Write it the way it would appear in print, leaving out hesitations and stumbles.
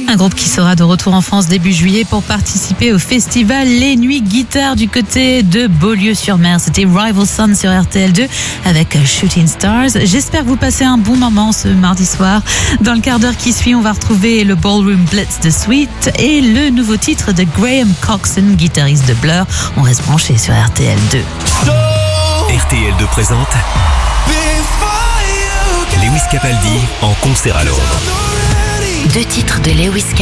Un groupe qui sera de retour en France début juillet pour participer au festival Les Nuits Guitare du côté de Beaulieu-sur-Mer. C'était Rival Sons sur RTL2 avec Shooting Stars. J'espère que vous passez un bon moment ce mardi soir. Dans le quart d'heure qui suit, on va retrouver le Ballroom Blitz de Sweet et le nouveau titre de Graham Coxon, guitariste de Blur. On reste branché sur RTL2. RTL2 présente Lewis Capaldi en concert à Londres. 2 titres de Lewis